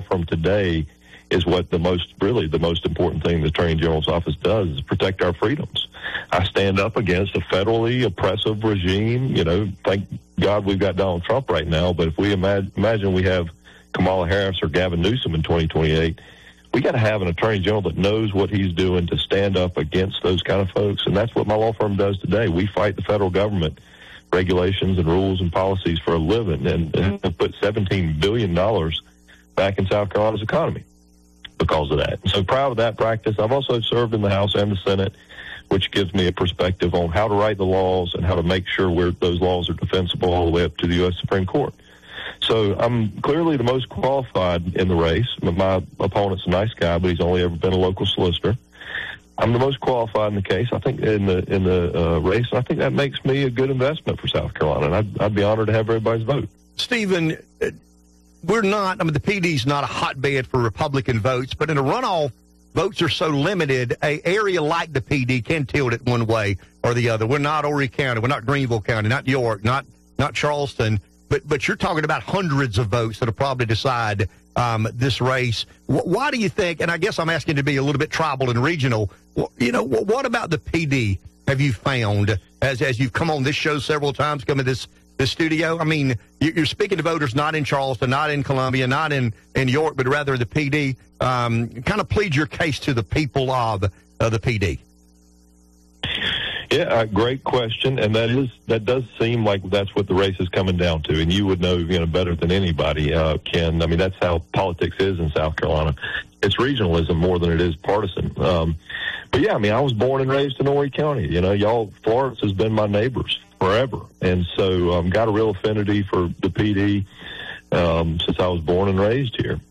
firm today is what the most important thing the Attorney General's office does is protect our freedoms. I stand up against a federally oppressive regime. Thank God we've got Donald Trump right now, but if we imagine we have Kamala Harris or Gavin Newsom in 2028, we got to have an Attorney General that knows what he's doing to stand up against those kind of folks, and that's what my law firm does today. We fight the federal government regulations and rules and policies for a living, and put $17 billion back in South Carolina's economy because of that. So proud of that practice. I've also served in the House and the Senate, which gives me a perspective on how to write the laws and how to make sure those laws are defensible all the way up to the U.S. Supreme Court. So I'm clearly the most qualified in the race. My opponent's a nice guy, but he's only ever been a local solicitor. I'm the most qualified in the case, I think, in the race. And I think that makes me a good investment for South Carolina, and I'd be honored to have everybody's vote. Stephen, the PD's not a hotbed for Republican votes, but in a runoff, votes are so limited, an area like the PD can tilt it one way or the other. We're not Horry County. We're not Greenville County, not York, not Charleston. But you're talking about hundreds of votes that'll probably decide this race. Why do you think, and I guess I'm asking to be a little bit tribal and regional, what about the PD have you found as you've come on this show several times, come to this studio? I mean, you're speaking to voters not in Charleston, not in Columbia, not in York, but rather the PD. Kind of plead your case to the people of the PD. Yeah, great question, and that does seem like that's what the race is coming down to, and you would know better than anybody, Ken. I mean, that's how politics is in South Carolina. It's regionalism more than it is partisan. But yeah, I mean, I was born and raised in Horry County. Florence has been my neighbors forever, and so got a real affinity for the PD since I was born and raised here.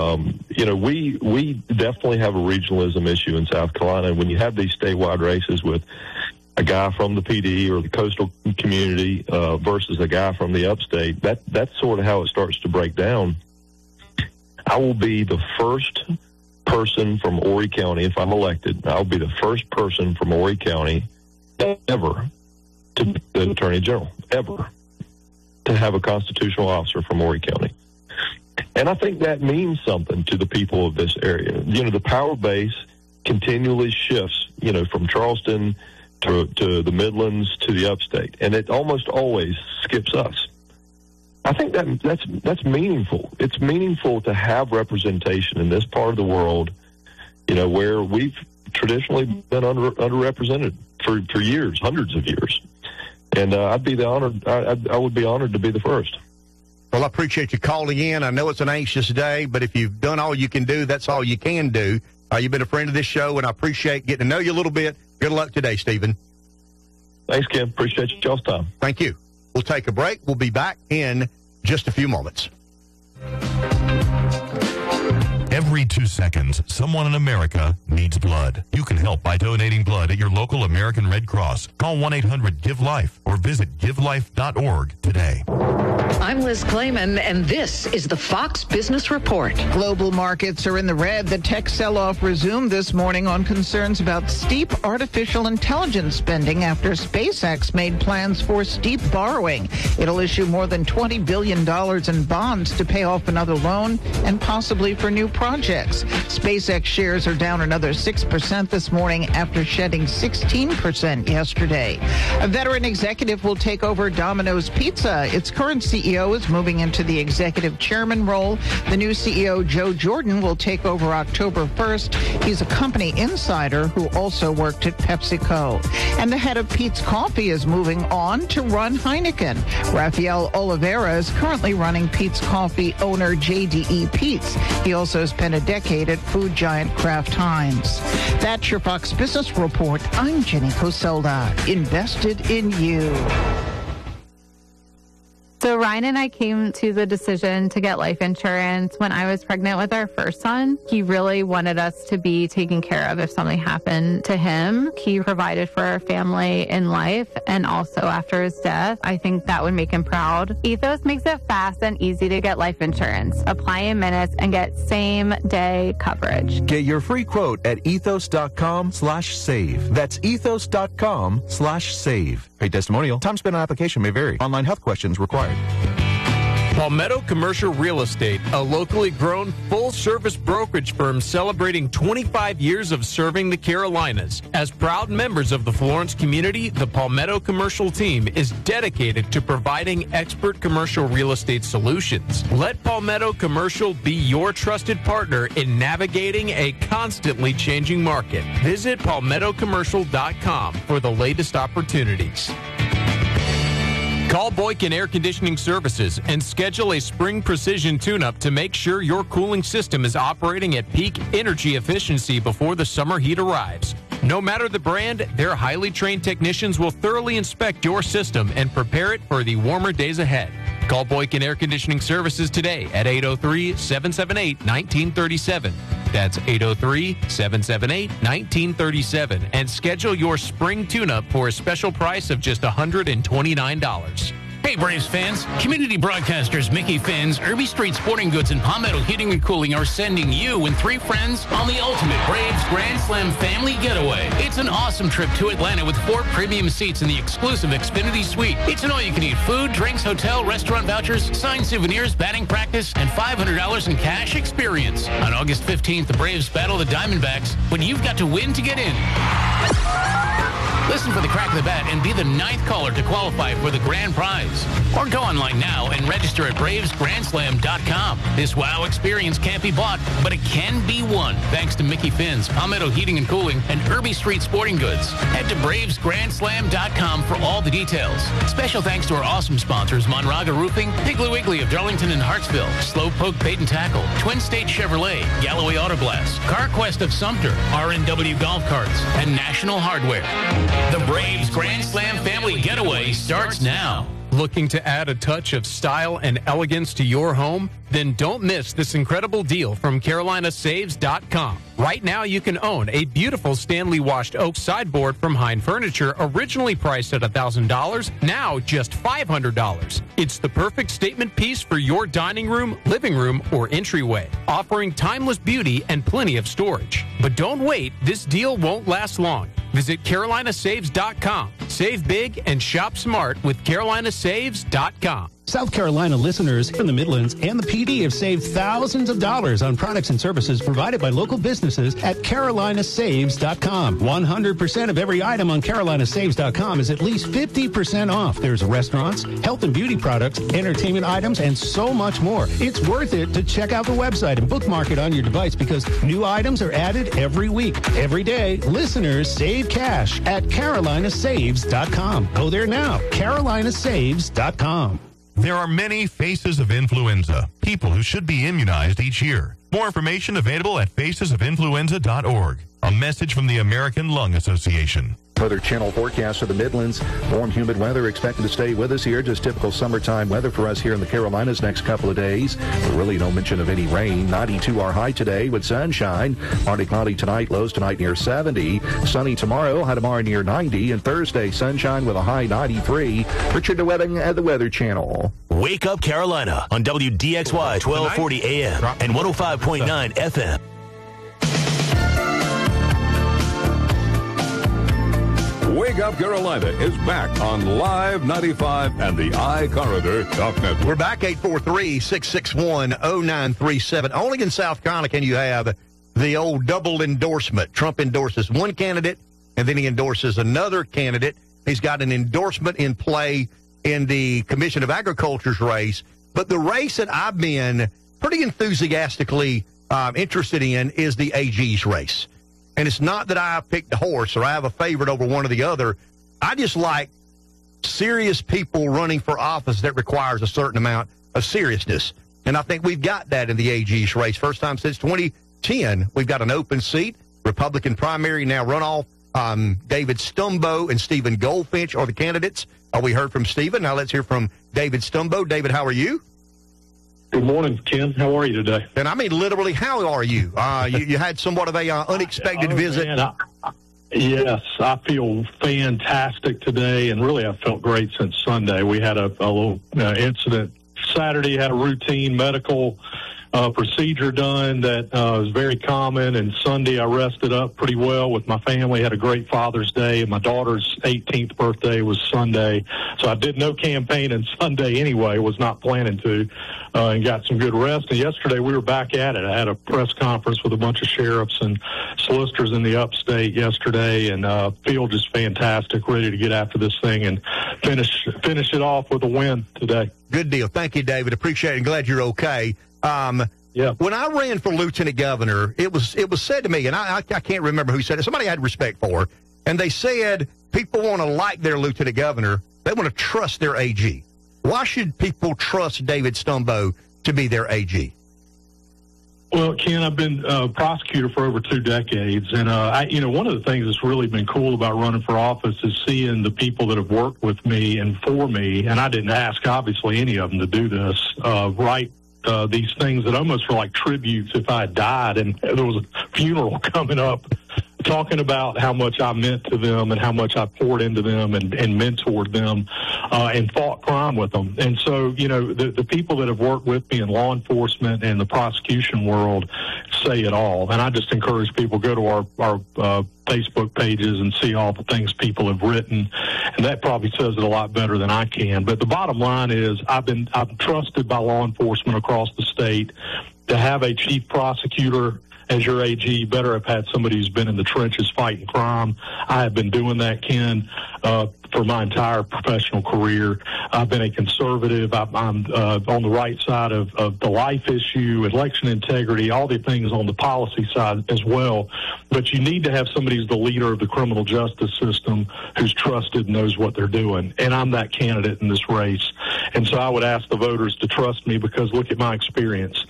We definitely have a regionalism issue in South Carolina, and when you have these statewide races with a guy from the PD or the coastal community versus a guy from the upstate, that's sort of how it starts to break down. I will be the first person from Horry County, if I'm elected, I'll be the first person from Horry County ever to be the Attorney General, ever, to have a constitutional officer from Horry County. And I think that means something to the people of this area. The power base continually shifts, from Charleston to the Midlands to the upstate, and it almost always skips us. I think that's meaningful. It's meaningful to have representation in this part of the world, where we've traditionally been underrepresented for years, hundreds of years. And I would be honored to be the first. Well, I appreciate you calling in. I know it's an anxious day, but if you've done all you can do, that's all you can do. You've been a friend of this show, and I appreciate getting to know you a little bit. Good luck today, Stephen. Thanks, Ken. Appreciate y'all's time. Thank you. We'll take a break. We'll be back in just a few moments. Every 2 seconds, someone in America needs blood. You can help by donating blood at your local American Red Cross. Call 1-800-GIVE-LIFE or visit givelife.org today. I'm Liz Clayman, and this is the Fox Business Report. Global markets are in the red. The tech sell-off resumed this morning on concerns about steep artificial intelligence spending after SpaceX made plans for steep borrowing. It'll issue more than $20 billion in bonds to pay off another loan and possibly for new projects. SpaceX shares are down another 6% this morning after shedding 16% yesterday. A veteran executive will take over Domino's Pizza. Its current CEO is moving into the executive chairman role. The new CEO, Joe Jordan, will take over October 1st. He's a company insider who also worked at PepsiCo. And the head of Peet's Coffee is moving on to run Heineken. Rafael Oliveira is currently running Peet's Coffee owner JDE Peet's. He also spent a decade at food giant Kraft Heinz. That's your Fox Business Report. I'm Jenny Coselda. Invested in you. So Ryan and I came to the decision to get life insurance when I was pregnant with our first son. He really wanted us to be taken care of if something happened to him. He provided for our family in life and also after his death. I think that would make him proud. Ethos makes it fast and easy to get life insurance. Apply in minutes and get same-day coverage. Get your free quote at ethos.com/save. That's ethos.com/save. Paid testimonial. Time spent on application may vary. Online health questions required. Palmetto Commercial Real Estate, a locally grown, full-service brokerage firm celebrating 25 years of serving the Carolinas. As proud members of the Florence community, the Palmetto Commercial team is dedicated to providing expert commercial real estate solutions. Let Palmetto Commercial be your trusted partner in navigating a constantly changing market. Visit palmettocommercial.com for the latest opportunities. Call Boykin Air Conditioning Services and schedule a spring precision tune-up to make sure your cooling system is operating at peak energy efficiency before the summer heat arrives. No matter the brand, their highly trained technicians will thoroughly inspect your system and prepare it for the warmer days ahead. Call Boykin Air Conditioning Services today at 803-778-1937. That's 803-778-1937 and schedule your spring tune-up for a special price of just $129. Hey Braves fans, community broadcasters Mickey Finn's, Irby Street Sporting Goods, and Palmetto Heating and Cooling are sending you and 3 friends on the ultimate Braves Grand Slam family getaway. It's an awesome trip to Atlanta with 4 premium seats in the exclusive Xfinity Suite. It's an all-you-can-eat food, drinks, hotel, restaurant vouchers, signed souvenirs, batting practice, and $500 in cash experience. On August 15th, the Braves battle the Diamondbacks when you've got to win to get in. Listen for the crack of the bat and be the 9th caller to qualify for the grand prize. Or go online now and register at BravesGrandSlam.com. This wow experience can't be bought, but it can be won thanks to Mickey Finn's, Palmetto Heating and Cooling, and Irby Street Sporting Goods. Head to BravesGrandSlam.com for all the details. Special thanks to our awesome sponsors, Monraga Roofing, Piggly Wiggly of Darlington and Hartsville, Slowpoke Bait and Tackle, Twin State Chevrolet, Galloway Auto Glass, CarQuest of Sumter, RNW Golf Carts, and National Hardware. The Braves Grand Slam family getaway starts now. Looking to add a touch of style and elegance to your home? Then don't miss this incredible deal from CarolinaSaves.com. Right now you can own a beautiful Stanley washed oak sideboard from Hein Furniture, originally priced at $1,000, now just $500. It's the perfect statement piece for your dining room, living room, or entryway, offering timeless beauty and plenty of storage. But don't wait, this deal won't last long. Visit CarolinaSaves.com. Save big and shop smart with CarolinaSaves.com. South Carolina listeners from the Midlands and the PD have saved thousands of dollars on products and services provided by local businesses at CarolinaSaves.com. 100% of every item on CarolinaSaves.com is at least 50% off. There's restaurants, health and beauty products, entertainment items, and so much more. It's worth it to check out the website and bookmark it on your device because new items are added every week. Every day, listeners save cash at CarolinaSaves.com. Go there now. CarolinaSaves.com. There are many faces of influenza, people who should be immunized each year. More information available at facesofinfluenza.org. A message from the American Lung Association. Weather Channel forecast for the Midlands. Warm, humid weather expected to stay with us here. Just typical summertime weather for us here in the Carolinas next couple of days. But really no mention of any rain. 92 our high today with sunshine. Partly cloudy tonight. Lows tonight near 70. Sunny tomorrow. High tomorrow near 90. And Thursday sunshine with a high 93. Richard DeWetting at the Weather Channel. Wake Up Carolina on WDXY 1240 AM and 105.9 FM. Wake Up Carolina is back on Live 95 and the iCorridor Talk Network. We're back, 843-661-0937. Only in South Carolina can you have the old double endorsement. Trump endorses one candidate, and then he endorses another candidate. He's got an endorsement in play in the Commission of Agriculture's race. But the race that I've been pretty enthusiastically interested in is the AG's race. And it's not that I picked a horse or I have a favorite over one or the other. I just like serious people running for office that requires a certain amount of seriousness. And I think we've got that in the AG's race. First time since 2010, we've got an open seat. Republican primary, now runoff. David Stumbo and Stephen Goldfinch are the candidates. We heard from Stephen. Now let's hear from David Stumbo. David, how are you? Good morning, Ken. How are you today? And I mean, literally, how are you? You had somewhat of a unexpected visit. Man, yes, I feel fantastic today, and really I felt great since Sunday. We had a little incident Saturday, had a routine medical procedure done that is very common. And Sunday I rested up pretty well with my family, had a great Father's Day, and my daughter's 18th birthday was Sunday. So I did no campaigning Sunday anyway, was not planning to, and got some good rest. And yesterday we were back at it. I had a press conference with a bunch of sheriffs and solicitors in the upstate yesterday, and feel just fantastic, ready to get after this thing and finish it off with a win today. Good deal. Thank you, David. Appreciate it. And glad you're okay. Yeah. When I ran for lieutenant governor, it was said to me, and I can't remember who said it. Somebody I had respect for, and they said people want to like their lieutenant governor. They want to trust their AG. Why should people trust David Stumbo to be their AG? Well, Ken, I've been a prosecutor for over 2 decades, and one of the things that's really been cool about running for office is seeing the people that have worked with me and for me, and I didn't ask, obviously, any of them to do this, write these things that almost were like tributes if I had died, and there was a funeral coming up, talking about how much I meant to them and how much I poured into them and mentored them and fought crime with them. And so, the people that have worked with me in law enforcement and the prosecution world say it all. And I just encourage people to go to our Facebook pages and see all the things people have written. And that probably says it a lot better than I can. But the bottom line is I'm trusted by law enforcement across the state. To have a chief prosecutor as your AG, you better have had somebody who's been in the trenches fighting crime. I have been doing that, Ken, for my entire professional career. I've been a conservative. I'm on the right side of the life issue, election integrity, all the things on the policy side as well. But you need to have somebody who's the leader of the criminal justice system who's trusted and knows what they're doing. And I'm that candidate in this race. And so I would ask the voters to trust me because look at my experience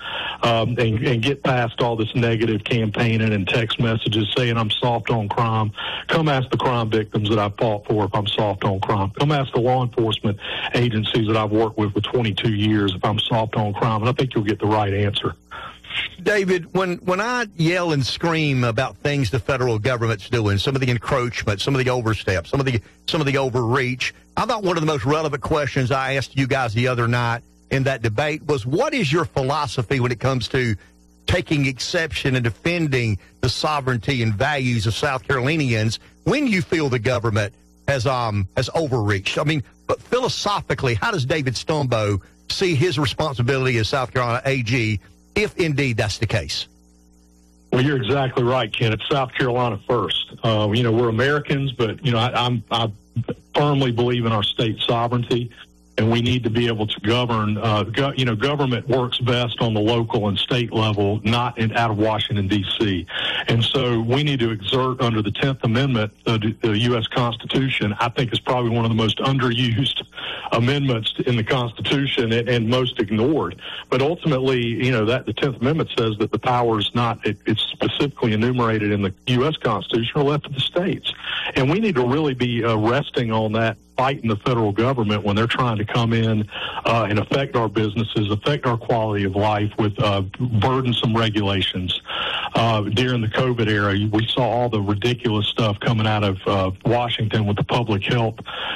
and get past all this negative campaigning and text messages saying I'm soft on crime. Come ask the crime victims that I fought for if I'm soft on crime. Come ask the law enforcement agencies that I've worked with for 22 years if I'm soft on crime, and I think you'll get the right answer. David, when I yell and scream about things the federal government's doing, some of the encroachment, some of the oversteps, some of the overreach, I thought one of the most relevant questions I asked you guys the other night in that debate was, what is your philosophy when it comes to taking exception and defending the sovereignty and values of South Carolinians when you feel the government has overreached? I mean, but philosophically, how does David Stumbo see his responsibility as South Carolina AG, if indeed that's the case? Well, you're exactly right, Ken. It's South Carolina first. We're Americans, but I firmly believe in our state sovereignty. And we need to be able to govern. Government works best on the local and state level, not out of Washington, D.C. And so we need to exert under the 10th Amendment of the U.S. Constitution. I think is probably one of the most underused amendments in the Constitution and most ignored. But ultimately, that the 10th Amendment says that the power is not, it's specifically enumerated in the U.S. Constitution, or left to the states. And we need to really be resting on that, fighting the federal government when they're trying to come in and affect our businesses, affect our quality of life with burdensome regulations. During the COVID era, we saw all the ridiculous stuff coming out of Washington with the public health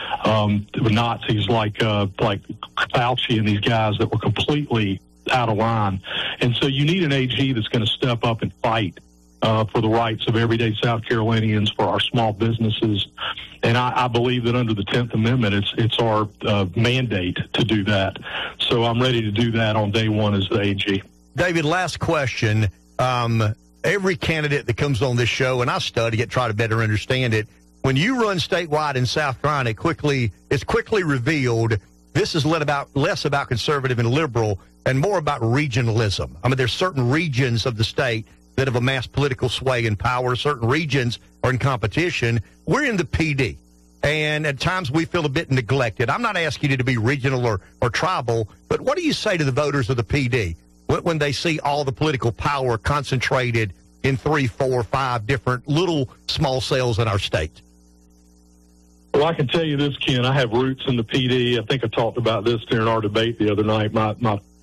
Nazis like Fauci and these guys that were completely out of line. And so you need an AG that's going to step up and fight for the rights of everyday South Carolinians, for our small businesses. And I believe that under the 10th Amendment, it's our mandate to do that. So I'm ready to do that on day one as the AG. David, last question. Every candidate that comes on this show, and I study it, try to better understand it, when you run statewide in South Carolina, it's quickly revealed this is less about conservative and liberal and more about regionalism. I mean, there's certain regions of the state that have amassed political sway and power. Certain regions are in competition. We're in the PD, and at times we feel a bit neglected. I'm not asking you to be regional or tribal, but what do you say to the voters of the PD when they see all the political power concentrated in 3, 4, 5 different little small cells in our state? Well, I can tell you this, Ken. I have roots in the PD. I think I talked about this during our debate the other night. My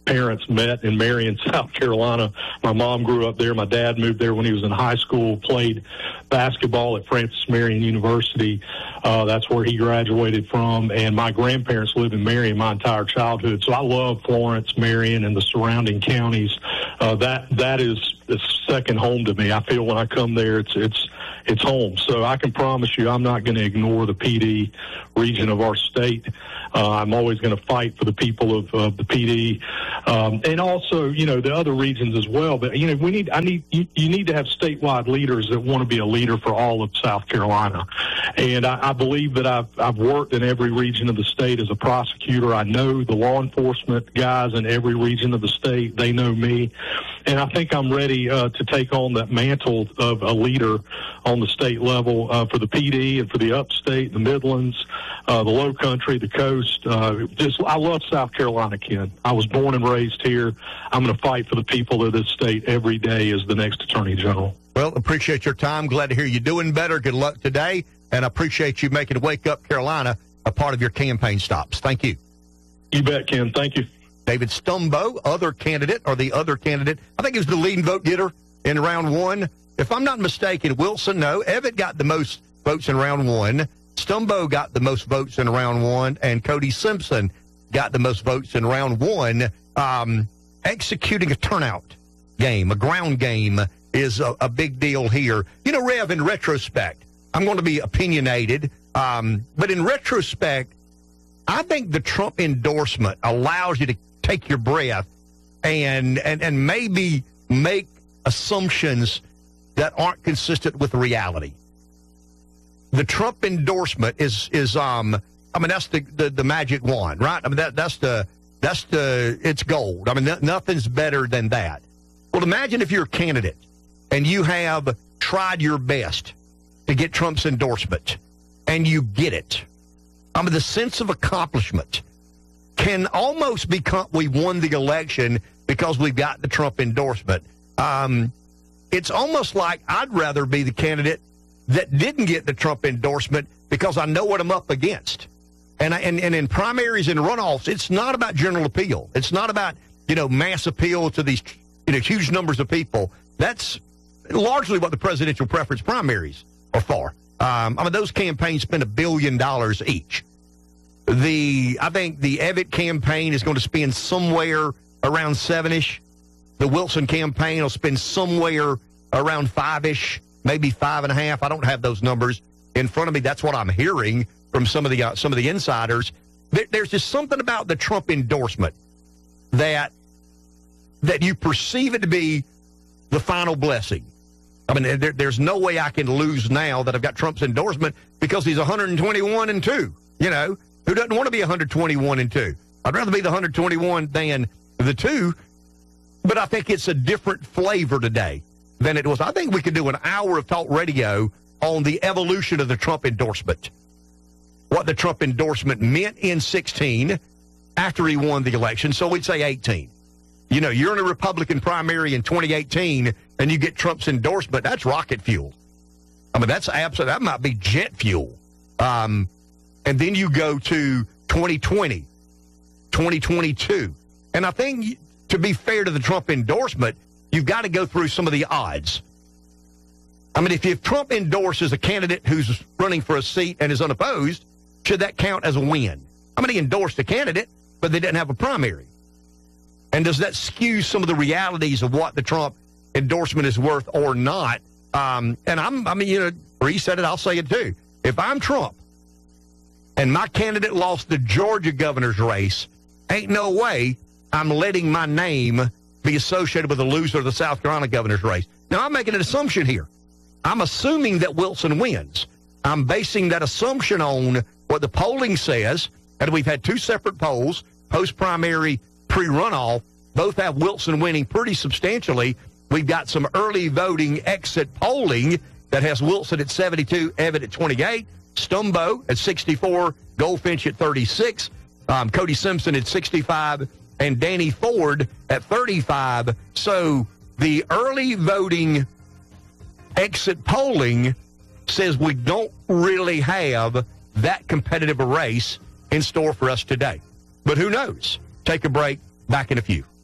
parents met in Marion, South Carolina. My mom grew up there. My dad moved there when he was in high school, played basketball at Francis Marion University. That's where he graduated from. And my grandparents lived in Marion my entire childhood. So I love Florence, Marion, and the surrounding counties. That is second home to me. I feel when I come there, it's home. So I can promise you I'm not going to ignore the PD region of our state. I'm always going to fight for the people of the PD, and also, the other regions as well. But, you need to have statewide leaders that want to be a leader for all of South Carolina. And I believe that I've worked in every region of the state as a prosecutor. I know the law enforcement guys in every region of the state. They know me. And I think I'm ready to take on that mantle of a leader on the state level for the PD and for the upstate, the Midlands, the Low Country, the coast. I love South Carolina, Ken. I was born and raised here. I'm going to fight for the people of this state every day as the next Attorney General. Well, appreciate your time. Glad to hear you doing better. Good luck today. And I appreciate you making Wake Up Carolina a part of your campaign stops. Thank you. You bet, Ken. Thank you. David Stumbo, the other candidate. I think he was the leading vote getter in round one. If I'm not mistaken, Wilson, no. Evatt got the most votes in round one. Stumbo got the most votes in round one. And Cody Simpson got the most votes in round one. Executing a turnout game, a ground game, is a big deal here. Rev, in retrospect, I'm going to be opinionated, but in retrospect, I think the Trump endorsement allows you to take your breath and maybe make assumptions that aren't consistent with reality. The Trump endorsement is that's the magic wand, right? I mean, it's gold. I mean, nothing's better than that. Well, imagine if you're a candidate and you have tried your best to get Trump's endorsement and you get it. I mean, the sense of accomplishment can almost become we won the election because we've got the Trump endorsement. It's almost like I'd rather be the candidate that didn't get the Trump endorsement because I know what I'm up against. And in primaries and runoffs, it's not about general appeal. It's not about, mass appeal to these, huge numbers of people. That's largely what the presidential preference primaries are for. Those campaigns spend $1 billion each. I think the Evatt campaign is going to spend somewhere around 7-ish. The Wilson campaign will spend somewhere around 5-ish, maybe 5.5. I don't have those numbers in front of me. That's what I'm hearing from some of the insiders. There's just something about the Trump endorsement that you perceive it to be the final blessing. I mean, there's no way I can lose now that I've got Trump's endorsement because he's 121-2. Who doesn't want to be 121-2? I'd rather be the 121 than the 2. But I think it's a different flavor today than it was. I think we could do an hour of talk radio on the evolution of the Trump endorsement. What the Trump endorsement meant in 2016 after he won the election. So we'd say 18. You're in a Republican primary in 2018 and you get Trump's endorsement. That's rocket fuel. I mean, that's absolute. That might be jet fuel. And then you go to 2020, 2022. And I think, to be fair to the Trump endorsement, you've got to go through some of the odds. I mean, if Trump endorses a candidate who's running for a seat and is unopposed, should that count as a win? I mean, he endorsed a candidate, but they didn't have a primary. And does that skew some of the realities of what the Trump endorsement is worth or not? Bree said it, I'll say it too. If I'm Trump and my candidate lost the Georgia governor's race, ain't no way I'm letting my name be associated with the loser of the South Carolina governor's race. Now, I'm making an assumption here. I'm assuming that Wilson wins. I'm basing that assumption on what the polling says, and we've had two separate polls, post-primary, pre-runoff. Both have Wilson winning pretty substantially. We've got some early voting exit polling that has Wilson at 72, Evatt at 28, Stumbo at 64, Goldfinch at 36, Cody Simpson at 65, and Danny Ford at 35. So the early voting exit polling says we don't really have that competitive a race in store for us today. But who knows? Take a break. Back in a few.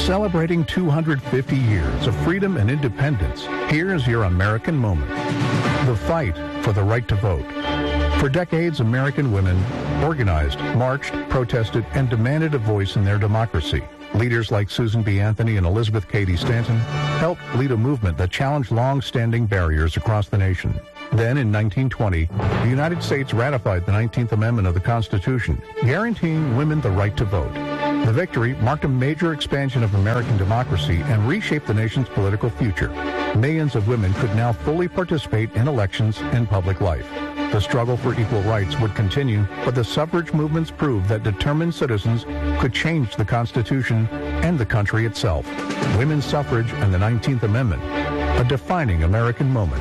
Celebrating 250 years of freedom and independence, here's your American moment. The fight for the right to vote. For decades, American women organized, marched, protested, and demanded a voice in their democracy. Leaders like Susan B. Anthony and Elizabeth Cady Stanton helped lead a movement that challenged long-standing barriers across the nation. Then, in 1920, the United States ratified the 19th Amendment of the Constitution, guaranteeing women the right to vote. The victory marked a major expansion of American democracy and reshaped the nation's political future. Millions of women could now fully participate in elections and public life. The struggle for equal rights would continue, but the suffrage movements proved that determined citizens could change the Constitution and the country itself. Women's suffrage and the 19th Amendment, a defining American moment.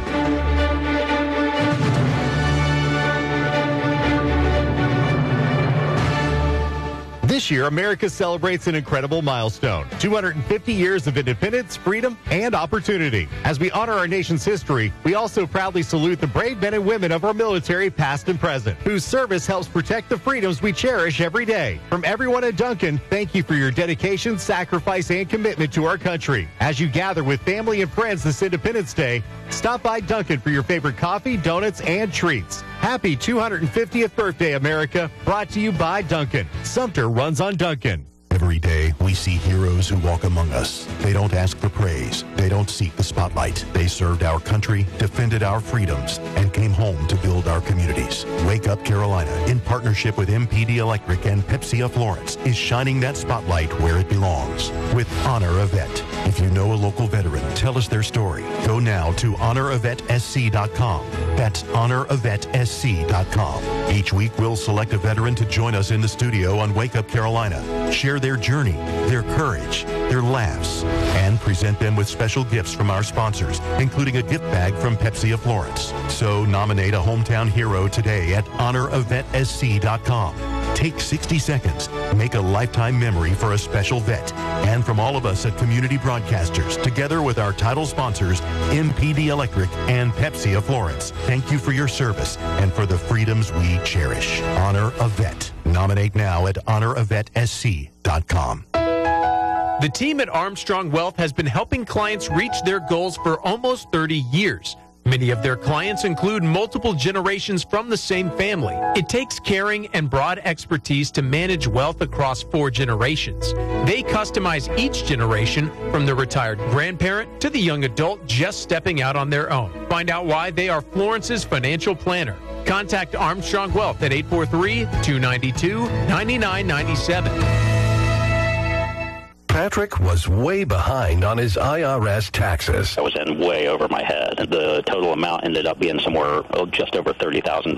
This year, America celebrates an incredible milestone, 250 years of independence, freedom, and opportunity. As we honor our nation's history, we also proudly salute the brave men and women of our military, past and present, whose service helps protect the freedoms we cherish every day. From everyone at Dunkin', thank you for your dedication, sacrifice, and commitment to our country. As you gather with family and friends this Independence Day, stop by Dunkin' for your favorite coffee, donuts, and treats. Happy 250th birthday, America. Brought to you by Dunkin'. Sumter runs on Dunkin'. Every day, we see heroes who walk among us. They don't ask for praise. They don't seek the spotlight. They served our country, defended our freedoms, and came home to build our communities. Wake Up Carolina, in partnership with MPD Electric and Pepsi of Florence, is shining that spotlight where it belongs with Honor a Vet. If you know a local veteran, tell us their story. Go now to honoravetsc.com. That's honoravetsc.com. Each week, we'll select a veteran to join us in the studio on Wake Up Carolina. Share their journey, their courage, their laughs, and present them with special gifts from our sponsors, including a gift bag from Pepsi of Florence. So nominate a hometown hero today at honoravetsc.com. Take 60 seconds. Make a lifetime memory for a special vet. And from all of us at Community Broadcasters, together with our title sponsors, MPD Electric and Pepsi of Florence, thank you for your service and for the freedoms we cherish. Honor a Vet. Nominate now at honoravetsc.com. The team at Armstrong Wealth has been helping clients reach their goals for almost 30 years. Many of their clients include multiple generations from the same family. It takes caring and broad expertise to manage wealth across 4 generations. They customize each generation, from the retired grandparent to the young adult just stepping out on their own. Find out why they are Florence's financial planner. Contact Armstrong Wealth at 843-292-9997. Patrick was way behind on his IRS taxes. I was in way over my head. The total amount ended up being somewhere just over $30,000.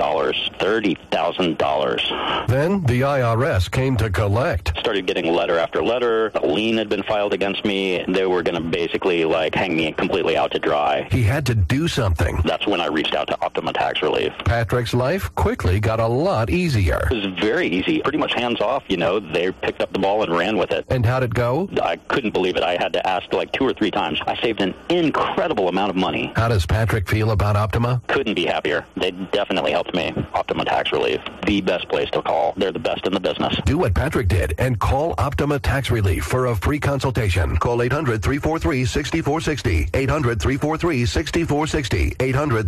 $30,000. Then the IRS came to collect. Started getting letter after letter. A lien had been filed against me. They were going to basically hang me completely out to dry. He had to do something. That's when I reached out to Optima Tax Relief. Patrick's life quickly got a lot easier. It was very easy. Pretty much hands off, They picked up the ball and ran with it. And how'd it go? I couldn't believe it. I had to ask 2 or 3 times. I saved an incredible amount of money. How does Patrick feel about Optima? Couldn't be happier. They definitely helped me. Optima Tax Relief, the best place to call. They're the best in the business. Do what Patrick did and call Optima Tax Relief for a free consultation. Call 800-343-6460. 800-343-6460.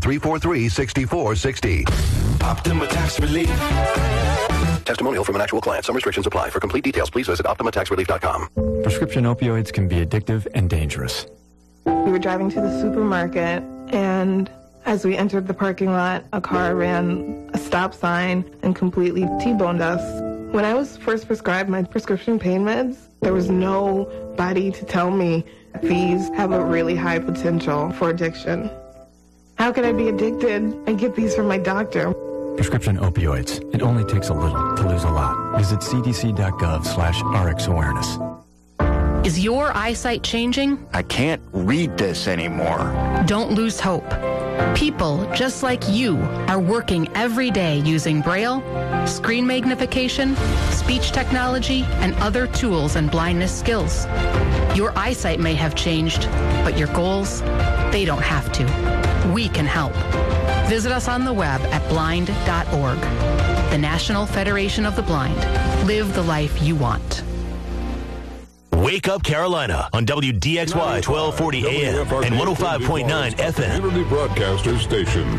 800-343-6460. Optima Tax Relief. Testimonial from an actual client. Some restrictions apply. For complete details, please visit OptimaTaxRelief.com. Prescription opioids can be addictive and dangerous. We were driving to the supermarket, and as we entered the parking lot, a car ran a stop sign and completely T-boned us. When I was first prescribed my prescription pain meds, there was nobody to tell me these have a really high potential for addiction. How could I be addicted and get these from my doctor? Prescription opioids. It only takes a little to lose a lot. Visit cdc.gov/RxAwareness. Is your eyesight changing? I can't read this anymore. Don't lose hope. People just like you are working every day using Braille, screen magnification, speech technology, and other tools and blindness skills. Your eyesight may have changed, but your goals, they don't have to. We can help. Visit us on the web at blind.org. The National Federation of the Blind. Live the life you want. Wake Up Carolina on WDXY 1240 AM and 105.9 FM. Community broadcaster station.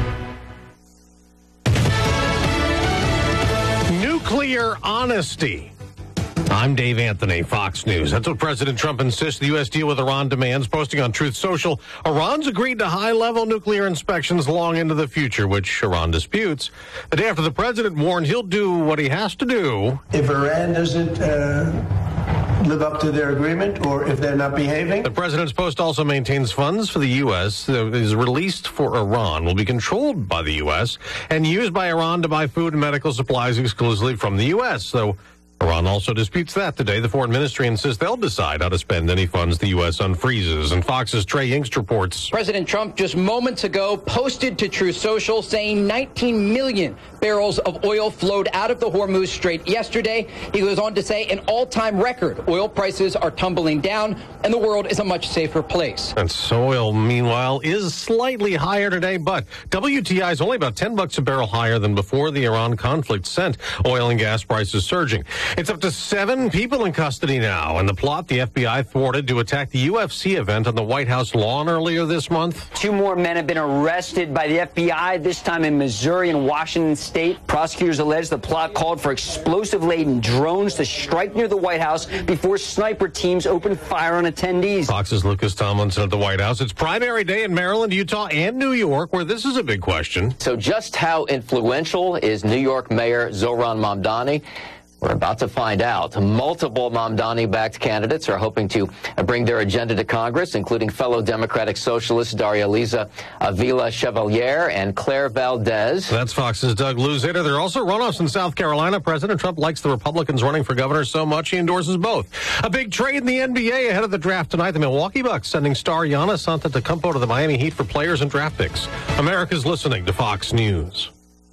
Nuclear honesty. I'm Dave Anthony, Fox News. That's what President Trump insists the U.S. deal with Iran demands, posting on Truth Social. Iran's agreed to high-level nuclear inspections long into the future, which Iran disputes. The day after the president warned he'll do what he has to do. If Iran doesn't live up to their agreement, or if they're not behaving. The president's post also maintains funds for the U.S. that is released for Iran will be controlled by the U.S. and used by Iran to buy food and medical supplies exclusively from the U.S., though Iran also disputes that today. The foreign ministry insists they'll decide how to spend any funds the U.S. unfreezes. And Fox's Trey Yingst reports. President Trump just moments ago posted to Truth Social saying 19 million barrels of oil flowed out of the Hormuz Strait yesterday. He goes on to say an all-time record. Oil prices are tumbling down and the world is a much safer place. And oil, meanwhile, is slightly higher today, but WTI is only about $10 a barrel higher than before the Iran conflict sent oil and gas prices surging. It's up to 7 people in custody now, and the plot the FBI thwarted to attack the UFC event on the White House lawn earlier this month. 2 more men have been arrested by the FBI, this time in Missouri and Washington State. Prosecutors allege the plot called for explosive-laden drones to strike near the White House before sniper teams opened fire on attendees. Fox's Lucas Tomlinson at the White House. It's primary day in Maryland, Utah, and New York, where this is a big question. So just how influential is New York Mayor Zohran Mamdani? We're about to find out. Multiple Mamdani-backed candidates are hoping to bring their agenda to Congress, including fellow Democratic Socialists Daria Liza Avila Chevalier and Claire Valdez. That's Fox's Doug Luzader. There are also runoffs in South Carolina. President Trump likes the Republicans running for governor so much he endorses both. A big trade in the NBA ahead of the draft tonight. The Milwaukee Bucks sending star Giannis Antetokounmpo to the Miami Heat for players and draft picks. America's listening to Fox News.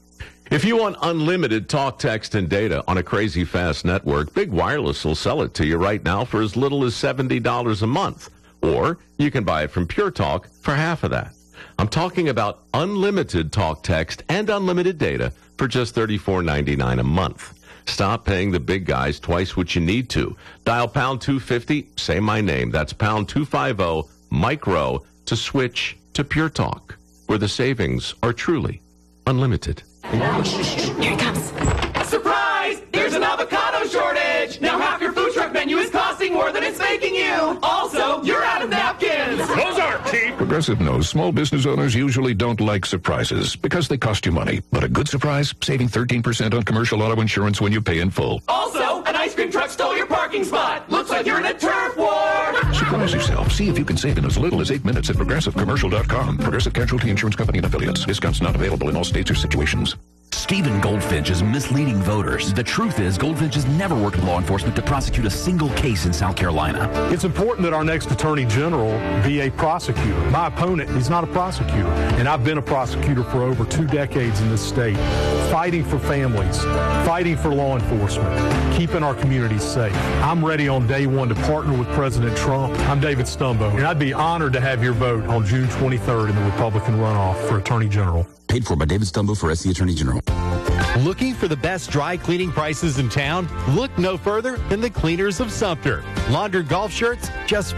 If you want unlimited talk, text, and data on a crazy fast network, Big Wireless will sell it to you right now for as little as $70 a month. Or you can buy it from Pure Talk for half of that. I'm talking about unlimited talk, text, and unlimited data for just $34.99 a month. Stop paying the big guys twice what you need to. Dial pound 250, say my name. That's pound 250, micro, to switch to Pure Talk, where the savings are truly unlimited. Here he comes. Surprise! There's an avocado shortage! Now half your food truck menu is costing more than it's making you! Also, you're out of napkins! Those aren't cheap! Progressive knows small business owners usually don't like surprises because they cost you money. But a good surprise, saving 13% on commercial auto insurance when you pay in full. Also, an ice cream truck stole your parking spot! Looks like you're in a turf war! Surprise yourself. See if you can save in as little as 8 minutes at ProgressiveCommercial.com. Progressive Casualty Insurance Company and Affiliates. Discounts not available in all states or situations. Stephen Goldfinch is misleading voters. The truth is, Goldfinch has never worked with law enforcement to prosecute a single case in South Carolina. It's important that our next Attorney General be a prosecutor. My opponent is not a prosecutor, and I've been a prosecutor for over 2 decades in this state, fighting for families, fighting for law enforcement, keeping our communities safe. I'm ready on day one to partner with President Trump. I'm David Stumbo, and I'd be honored to have your vote on June 23rd in the Republican runoff for Attorney General. Paid for by David Stumbo for SC Attorney General. Looking for the best dry cleaning prices in town? Look no further than the Cleaners of Sumter. Laundered golf shirts, just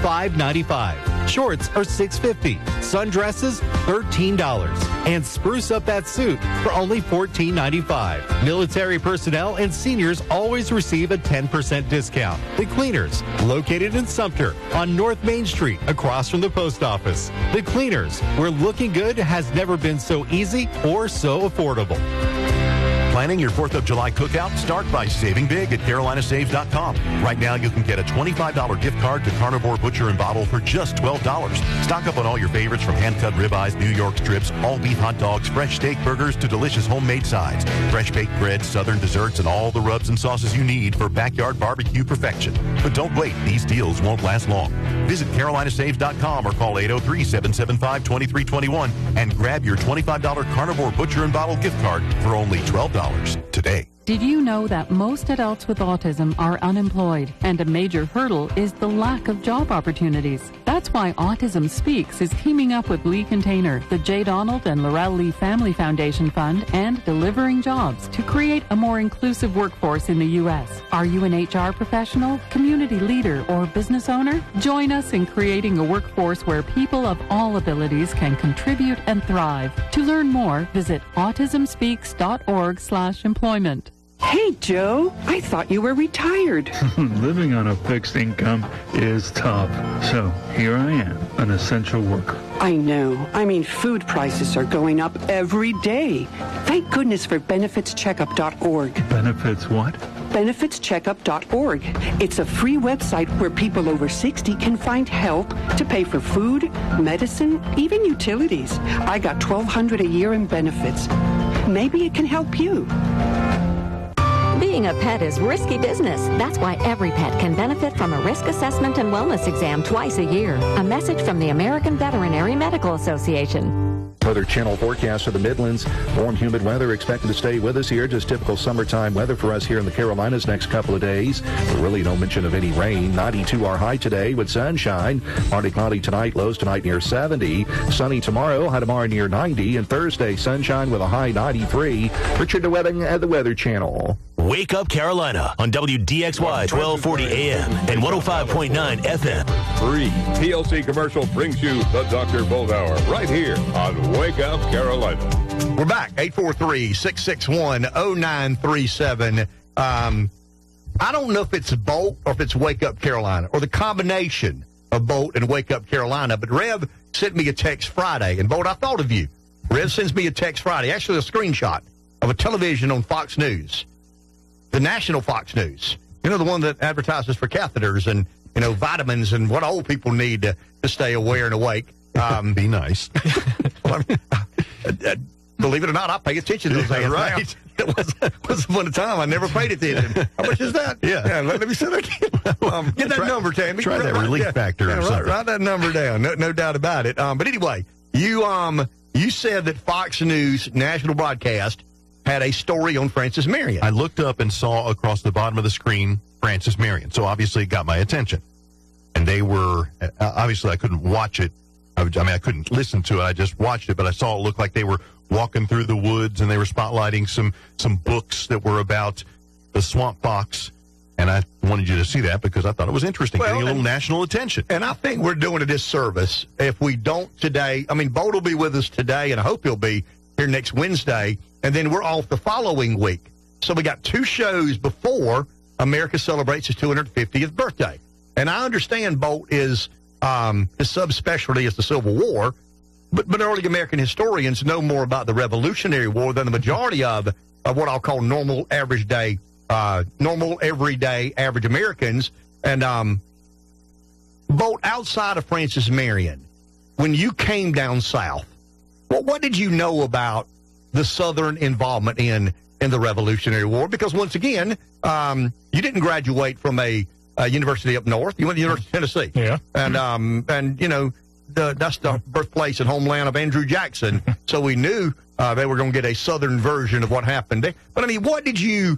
$5.95. Shorts are $6.50. Sundresses, $13. And spruce up that suit for only $14.95. Military personnel and seniors always receive a 10% discount. The Cleaners, located in Sumter on North Main Street, across from the post office. The Cleaners, where looking good has never been so easy or so affordable. Planning your 4th of July cookout? Start by saving big at CarolinaSaves.com. Right now, you can get a $25 gift card to Carnivore Butcher and Bottle for just $12. Stock up on all your favorites from hand-cut ribeyes, New York strips, all-beef hot dogs, fresh steak burgers, to delicious homemade sides, fresh baked breads, southern desserts, and all the rubs and sauces you need for backyard barbecue perfection. But don't wait. These deals won't last long. Visit CarolinaSaves.com or call 803-775-2321 and grab your $25 Carnivore Butcher and Bottle gift card for only $12 today. Did you know that most adults with autism are unemployed, and a major hurdle is the lack of job opportunities? That's why Autism Speaks is teaming up with Lee Container, the J. Donald and Laurel Lee Family Foundation Fund, and Delivering Jobs to create a more inclusive workforce in the U.S. Are you an HR professional, community leader, or business owner? Join us in creating a workforce where people of all abilities can contribute and thrive. To learn more, visit autismspeaks.org/employment. Hey, Joe, I thought you were retired. Living on a fixed income is tough. So here I am, an essential worker. I know. I mean, food prices are going up every day. Thank goodness for benefitscheckup.org. Benefits what? benefitscheckup.org. It's a free website where people over 60 can find help to pay for food, medicine, even utilities. I got $1,200 a year in benefits. Maybe it can help you. Being a pet is risky business. That's why every pet can benefit from a risk assessment and wellness exam twice a year. A message from the American Veterinary Medical Association. Weather Channel forecast for the Midlands. Warm, humid weather expected to stay with us here. Just typical summertime weather for us here in the Carolinas next couple of days. But really no mention of any rain. 92 our high today with sunshine. Partly cloudy tonight. Lows tonight near 70. Sunny tomorrow. High tomorrow near 90. And Thursday sunshine with a high 93. Richard DeWebbing at the Weather Channel. Wake Up Carolina on WDXY 1240 AM and 105.9 FM. Free TLC commercial brings you the Dr. Bolt Hour right here on Wake Up Carolina. We're back. 843-661-0937. I don't know if it's Bolt or if it's Wake Up Carolina or the combination of Bolt and Wake Up Carolina, but Rev sent me a text Friday, and Bolt, I thought of you. Rev sends me a text Friday, actually a screenshot of a television on Fox News. The national Fox News, you know, the one that advertises for catheters and, you know, vitamins and what old people need to stay aware and awake. Be nice. Believe it or not, I pay attention to those things. Right. It was one time I never paid attention. How much is that? Yeah. Let me say that again. Get that number, Tammy. Try that relief factor or something. Write that number down. No doubt about it. But anyway, you said that Fox News national broadcast had a story on Frances Marion. I looked up and saw across the bottom of the screen Frances Marion, so obviously it got my attention. And they were, obviously I couldn't watch it. I mean, I couldn't listen to it. I just watched it, but I saw it look like they were walking through the woods and they were spotlighting some books that were about the swamp fox. And I wanted you to see that because I thought it was interesting, getting a little national attention. And I think we're doing a disservice if we don't today. I mean, Bolt will be with us today, and I hope he'll be here next Wednesday. And then we're off the following week. So we got two shows before America celebrates its 250th birthday. And I understand Bolt is his subspecialty is the Civil War, but early American historians know more about the Revolutionary War than the majority of what I'll call normal, everyday average Americans. And Bolt, outside of Frances Marion, when you came down south, what did you know about the Southern involvement in the Revolutionary War? Because once again, you didn't graduate from a university up north. You went to the University of Tennessee. Yeah. And you know, that's the birthplace and homeland of Andrew Jackson. So we knew they were going to get a Southern version of what happened there. But I mean, what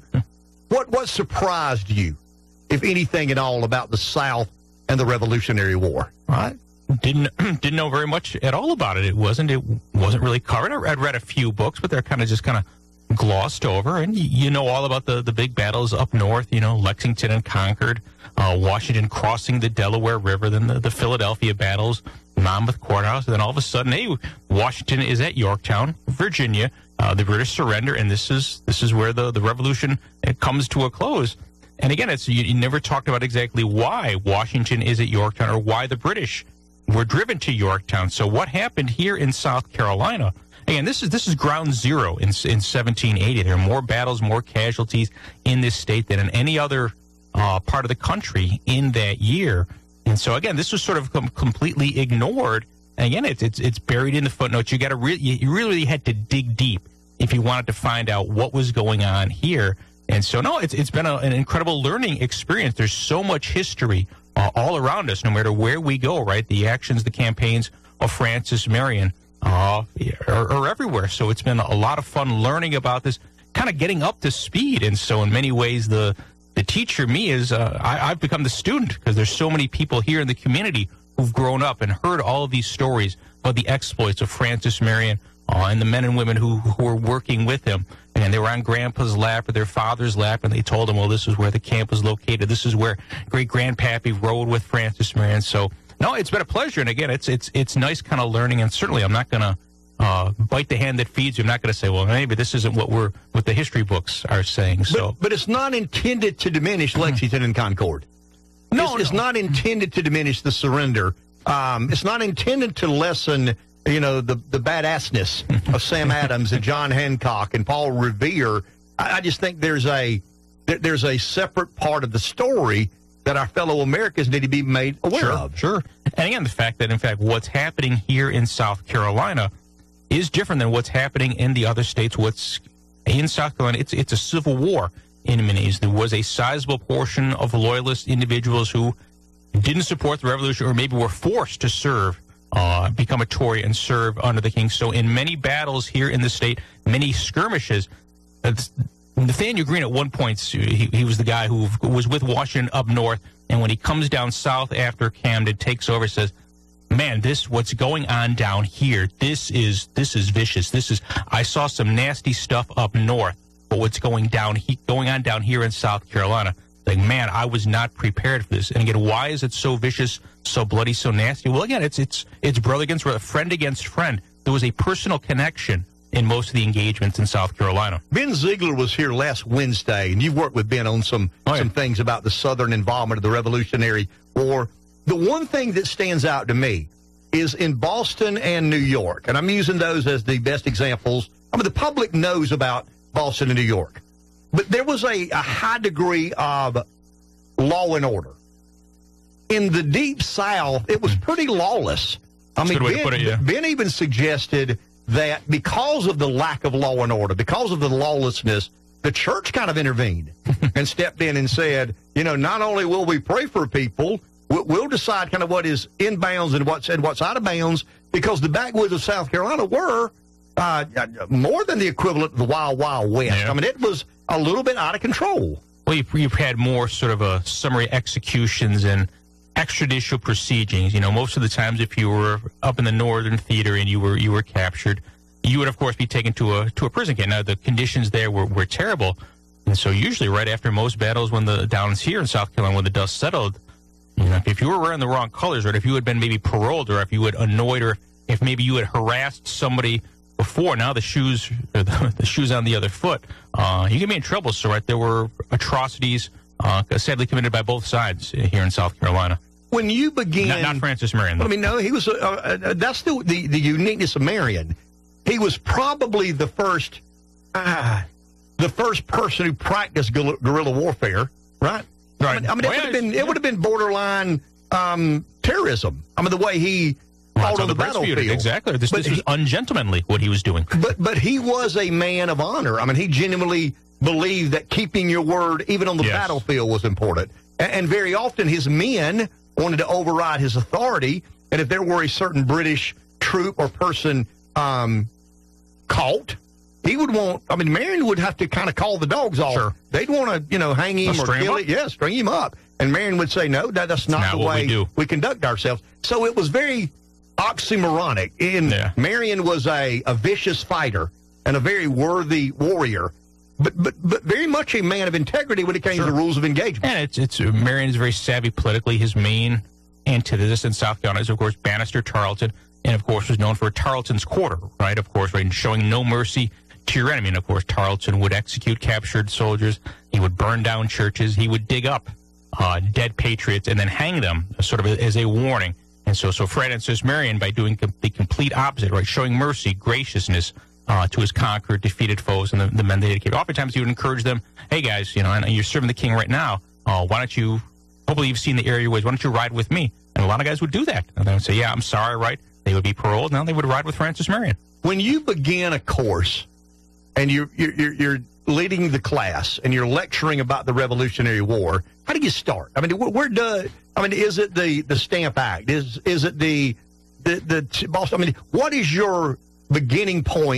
surprised you, if anything at all, about the South and the Revolutionary War? Right. Didn't know very much at all about it. It wasn't really covered. I'd read a few books, but they're kind of glossed over. And you know all about the big battles up north. You know, Lexington and Concord, Washington crossing the Delaware River, then the Philadelphia battles, Monmouth Courthouse, and then all of a sudden, hey, Washington is at Yorktown, Virginia. The British surrender, and this is where the revolution comes to a close. And again, you never talked about exactly why Washington is at Yorktown or why the British were driven to Yorktown. So what happened here in South Carolina? Again, this is ground zero in 1780. There are more battles, more casualties in this state than in any other part of the country in that year. And so again, this was sort of completely ignored. And again, it's buried in the footnotes. You really had to dig deep if you wanted to find out what was going on here. And so, no, it's been an incredible learning experience. There's so much history all around us, no matter where we go, right? The actions, the campaigns of Frances Marion are everywhere. So it's been a lot of fun learning about this. kind of getting up to speed. And so in many ways, the teacher, me, is I've become the student, because there's so many people here in the community who've grown up and heard all of these stories about the exploits of Francis Marion and the men and women who were working with him. And they were on Grandpa's lap or their father's lap, and they told him, well, this is where the camp was located. This is where great-grandpappy rode with Francis Marion. So, no, it's been a pleasure. And, again, it's nice kind of learning. And certainly I'm not going to bite the hand that feeds you. I'm not going to say, well, maybe this isn't what the history books are saying. So, but it's not intended to diminish Lexington and Concord. It's not intended to diminish the surrender. It's not intended to lessen, the badassness of Sam Adams and John Hancock and Paul Revere. I just think there's a separate part of the story that our fellow Americans need to be made aware of. Sure. And again, the fact that, in fact, what's happening here in South Carolina is different than what's happening in the other states. What's in South Carolina, it's a civil war in many ways. There was a sizable portion of loyalist individuals who didn't support the revolution, or maybe were forced to serve, become a Tory and serve under the king. So in many battles here in the state, many skirmishes, Nathaniel Greene at one point, he was the guy who was with Washington up north, and when he comes down south after Camden, takes over, says, man, what's going on down here, this is vicious. I saw some nasty stuff up north, but what's going on down here in South Carolina, like, man, I was not prepared for this. And again, why is it so vicious, so bloody, so nasty? Well, again, it's brother against brother, friend against friend. There was a personal connection in most of the engagements in South Carolina. Ben Ziegler was here last Wednesday, and you've worked with Ben on some things about the Southern involvement of the Revolutionary War. The one thing that stands out to me is in Boston and New York, and I'm using those as the best examples. I mean, the public knows about Boston and New York, but there was a high degree of law and order. In the Deep South, it was pretty lawless. I mean, Ben even suggested that because of the lack of law and order, because of the lawlessness, the church kind of intervened and stepped in and said, not only will we pray for people, we'll decide kind of what is in bounds and what's out of bounds, because the backwoods of South Carolina were more than the equivalent of the Wild Wild West. Yeah. I mean, it was a little bit out of control. Well, you've had more sort of summary executions and extrajudicial proceedings. Most of the times, if you were up in the Northern Theater and you were captured, you would, of course, be taken to a prison camp. Now, the conditions there were terrible, and so usually right after most battles, down here in South Carolina, when the dust settled, if you were wearing the wrong colors, or if you had been maybe paroled, or if you had annoyed, or if maybe you had harassed somebody before, now the shoes on the other foot, you can be in trouble. So there were atrocities sadly committed by both sides here in South Carolina. When you begin, not Francis Marion. I mean, no, he was. That's the uniqueness of Marion. He was probably the first person who practiced guerrilla warfare, right? Right. I mean, it would have been borderline terrorism. I mean, the way he fought on the battlefield. Exactly. This was ungentlemanly what he was doing. But he was a man of honor. I mean, he genuinely believed that keeping your word, even on the battlefield, was important. And very often his men wanted to override his authority, and if there were a certain British troop or person caught, he would want, Marion would have to kind of call the dogs off. Sure. They'd want to, hang him or kill him. Yeah, string him up. And Marion would say, no, that's not the way we conduct ourselves. So it was very oxymoronic. Marion was a vicious fighter and a very worthy warrior, but very much a man of integrity when it came to the rules of engagement. And Marion is very savvy politically. His main antithesis in South Carolina is, of course, Banastre Tarleton, and, of course, was known for Tarleton's Quarter, right? Of course, right, and showing no mercy to your enemy. And, of course, Tarleton would execute captured soldiers. He would burn down churches. He would dig up dead patriots and then hang them sort of as a warning. And so Francis Marion, by doing the complete opposite, right, showing mercy, graciousness to his conquered, defeated foes and the men they dedicated. Oftentimes he would encourage them, hey, guys, and you're serving the king right now. Why don't you, hopefully you've seen the area ways, why don't you ride with me? And a lot of guys would do that. And they would say, yeah, I'm sorry, right? They would be paroled. Now they would ride with Francis Marion. When you begin a course and you're leading the class and you're lecturing about the Revolutionary War, how do you start? I mean, is it the Stamp Act? Is it the Boston? I mean, what is your beginning point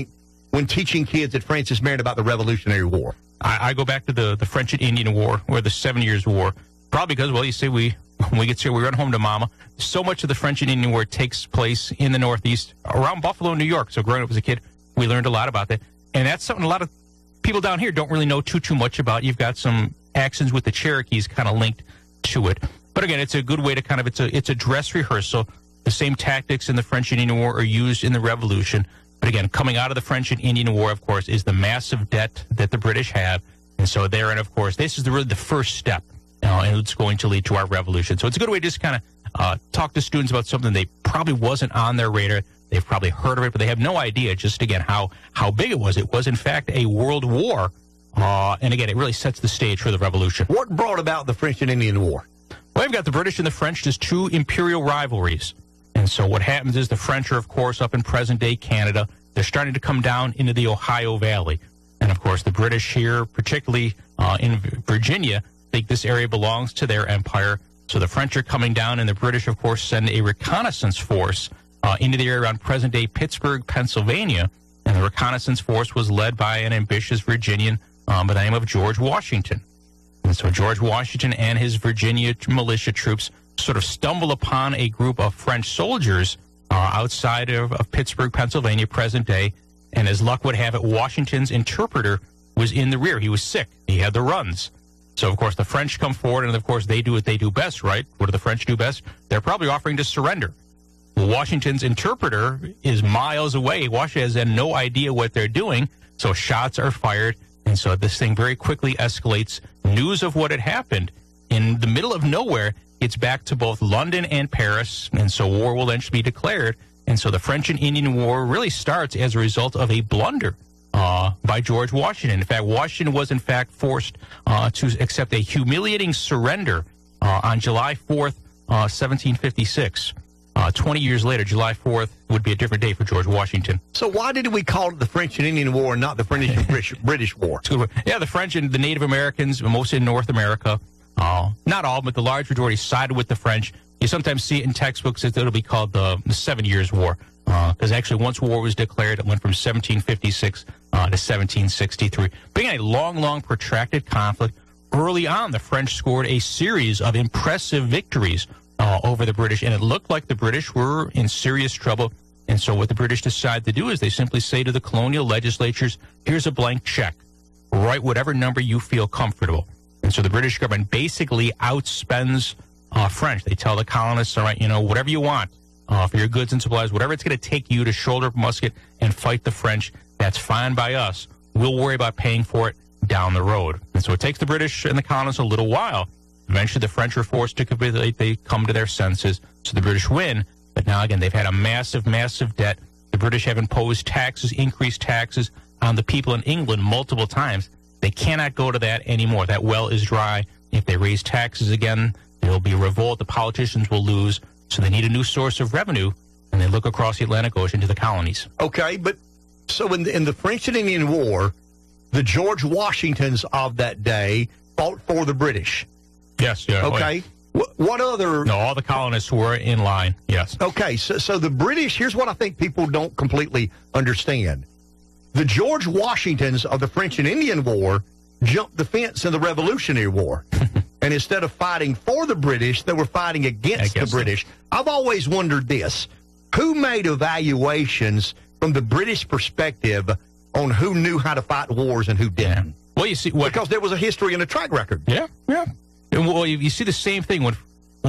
when teaching kids at Francis Marion about the Revolutionary War? I go back to the French and Indian War, or the 7 Years' War. Probably because, well, you see, when we get here, we run home to Mama. So much of the French and Indian War takes place in the Northeast, around Buffalo, New York. So growing up as a kid, we learned a lot about that. And that's something a lot of people down here don't really know too much about. You've got some actions with the Cherokees kind of linked to it. But again, it's a good way to kind of, it's a dress rehearsal. The same tactics in the French and Indian War are used in the Revolution. But again, coming out of the French and Indian War, of course, is the massive debt that the British have. And so therein, of course, this is really the first step, and it's going to lead to our revolution. So it's a good way to just kind of talk to students about something they probably wasn't on their radar. They've probably heard of it, but they have no idea, just again, how big it was. It was, in fact, a world war. And again, it really sets the stage for the revolution. What brought about the French and Indian War? Well, we've got the British and the French, just two imperial rivalries. And so what happens is the French are, of course, up in present-day Canada. They're starting to come down into the Ohio Valley. And, of course, the British here, particularly in Virginia, think this area belongs to their empire. So the French are coming down, and the British, of course, send a reconnaissance force into the area around present-day Pittsburgh, Pennsylvania. And the reconnaissance force was led by an ambitious Virginian by the name of George Washington. And so George Washington and his Virginia militia troops sort of stumble upon a group of French soldiers outside of Pittsburgh, Pennsylvania, present day. And as luck would have it, Washington's interpreter was in the rear. He was sick. He had the runs. So, of course, the French come forward, and, of course, they do what they do best, right? What do the French do best? They're probably offering to surrender. Well, Washington's interpreter is miles away. Washington has no idea what they're doing, so shots are fired. And so this thing very quickly escalates. News of what had happened in the middle of nowhere gets back to both London and Paris, and so war will eventually be declared. And so the French and Indian War really starts as a result of a blunder by George Washington. In fact, Washington was, in fact, forced to accept a humiliating surrender on July 4th, 1756. 20 years later, July 4th would be a different day for George Washington. So why did we call it the French and Indian War and not the French and British War? Yeah, the French and the Native Americans, mostly in North America, not all, but the large majority sided with the French. You sometimes see it in textbooks that it'll be called the 7 Years' War, because actually once war was declared, it went from 1756 to 1763. Being a long, protracted conflict, early on the French scored a series of impressive victories over the British, and it looked like the British were in serious trouble. And so what the British decide to do is they simply say to the colonial legislatures, here's a blank check. Write whatever number you feel comfortable. And so the British government basically outspends French. They tell the colonists, all right, whatever you want for your goods and supplies, whatever it's going to take you to shoulder up a musket and fight the French, that's fine by us. We'll worry about paying for it down the road. And so it takes the British and the colonists a little while. Eventually, the French are forced to capitulate. They come to their senses. So the British win. But now, again, they've had a massive debt. The British have imposed taxes, increased taxes on the people in England multiple times. They cannot go to that anymore. That well is dry. If they raise taxes again, there will be a revolt. The politicians will lose. So they need a new source of revenue, and they look across the Atlantic Ocean to the colonies. Okay, but so in the French and Indian War, the George Washingtons of that day fought for the British. Yes, yeah. Okay. What other... No, all the colonists were in line, yes. Okay, so the British, here's what I think people don't completely understand. The George Washingtons of the French and Indian War jumped the fence in the Revolutionary War. And instead of fighting for the British, they were fighting against the British. I've always wondered this. Who made evaluations from the British perspective on who knew how to fight wars and who didn't? Yeah. Well, you see... Because there was a history and a track record. Yeah. Well, you see the same thing when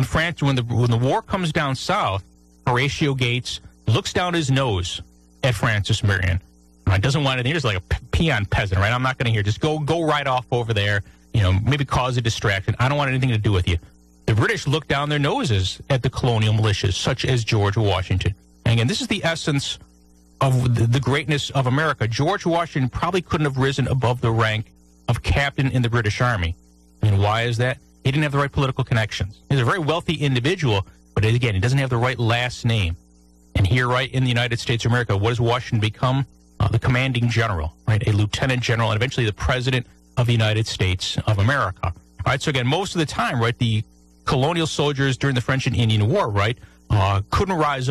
the war comes down south. Horatio Gates looks down his nose at Francis Marion. Doesn't want anything. He's like a peon peasant, right? I'm not going to hear. Just go right off over there. Maybe cause a distraction. I don't want anything to do with you. The British look down their noses at the colonial militias, such as George Washington. And again, this is the essence of the greatness of America. George Washington probably couldn't have risen above the rank of captain in the British Army. And why is that? He didn't have the right political connections. He's a very wealthy individual, but again, he doesn't have the right last name. And here, right in the United States of America, what does Washington become? The commanding general, right? A lieutenant general, and eventually the president of the United States of America. All right, so again, most of the time, right, the colonial soldiers during the French and Indian War, right, couldn't rise up.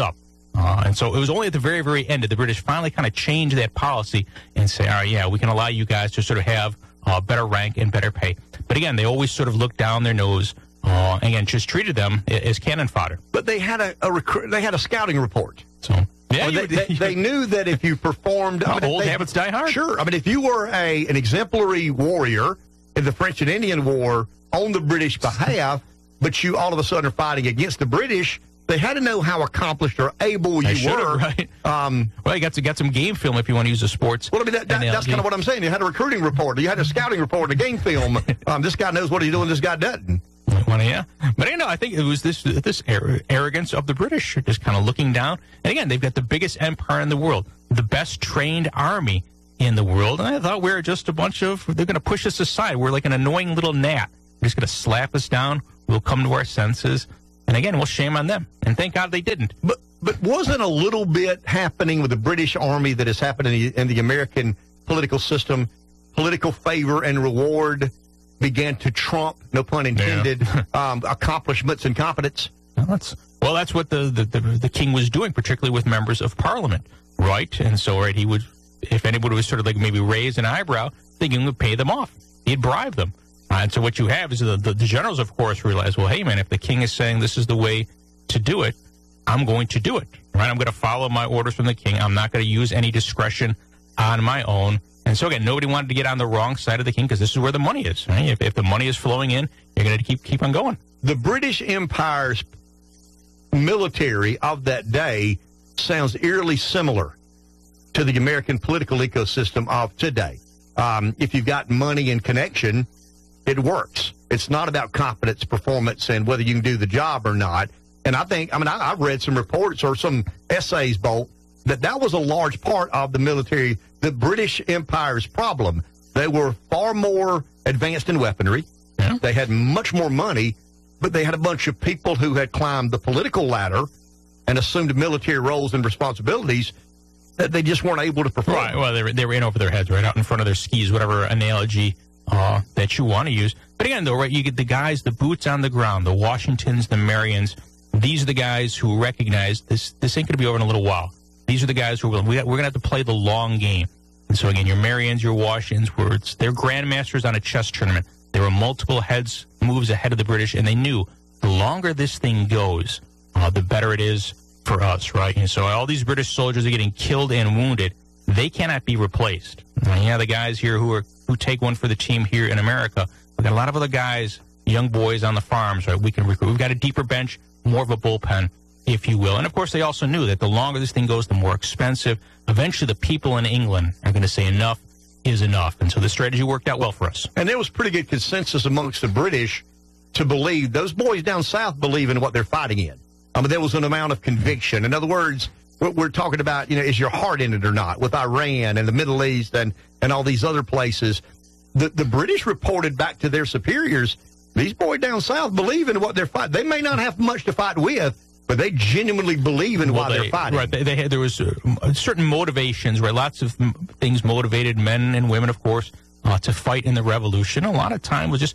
And so it was only at the very, very end that the British finally kind of changed that policy and say, all right, yeah, we can allow you guys to sort of have better rank and better pay. But again, they always sort of looked down their nose and again, just treated them as cannon fodder. But they had they had a scouting report. So yeah, they knew that if you performed, old habits die hard. Sure, I mean, if you were an exemplary warrior in the French and Indian War on the British behalf, but you all of a sudden are fighting against the British, they had to know how accomplished or able you were. Right. Well, you got some game film if you want to use a sports. Well, I mean, that's kind of what I'm saying. You had a recruiting report. You had a scouting report, a game film. This guy knows what he's doing. This guy doesn't. Well, yeah. But I think it was this arrogance of the British, just kind of looking down. And again, they've got the biggest empire in the world, the best trained army in the world. And I thought we were just a bunch of, they're going to push us aside. We're like an annoying little gnat. They're just going to slap us down. We'll come to our senses. And again, we'll shame on them. And thank God they didn't. But wasn't a little bit happening with the British Army that has happened in the American political system? Political favor and reward began to trump, no pun intended, accomplishments and competence. Well, that's what the king was doing, particularly with members of Parliament, right? And so, he would, if anybody was sort of like maybe raise an eyebrow, the king would pay them off. He'd bribe them. And so what you have is the generals, of course, realize, well, hey, man, if the king is saying this is the way to do it, I'm going to do it, right? I'm going to follow my orders from the king. I'm not going to use any discretion on my own. And so, again, nobody wanted to get on the wrong side of the king because this is where the money is, right? If the money is flowing in, you're going to keep on going. The British Empire's military of that day sounds eerily similar to the American political ecosystem of today. If you've got money and connection, it works. It's not about competence, performance, and whether you can do the job or not. And I've read some reports or some essays, Bolt, that was a large part of the military, the British Empire's problem. They were far more advanced in weaponry. Yeah. They had much more money, but they had a bunch of people who had climbed the political ladder and assumed military roles and responsibilities that they just weren't able to perform. Right. Well, they were in over their heads, right out in front of their skis, whatever analogy that you want to use. But again, though, right, you get the guys, the boots on the ground, the Washingtons, the Marions. These are the guys who recognize this ain't going to be over in a little while. These are the guys who we're going to have to play the long game. And so, again, your Marions, your Washingtons, they're grandmasters on a chess tournament. They were multiple moves ahead of the British, and they knew the longer this thing goes, the better it is for us, right? And so all these British soldiers are getting killed and wounded. They cannot be replaced. The guys here who take one for the team here in America, we've got a lot of other guys, young boys on the farms, right? We can recruit. We've got a deeper bench, more of a bullpen, if you will. And, of course, they also knew that the longer this thing goes, the more expensive. Eventually, the people in England are going to say enough is enough. And so the strategy worked out well for us. And there was pretty good consensus amongst the British to believe, those boys down south believe in what they're fighting in. There was an amount of conviction. In other words, what we're talking about, is your heart in it or not, with Iran and the Middle East and all these other places. The British reported back to their superiors, these boys down south believe in what they're fighting. They may not have much to fight with, but they genuinely believe in why they're fighting. Right. There was certain motivations, right? Lots of things motivated men and women, of course, to fight in the revolution. A lot of time was just,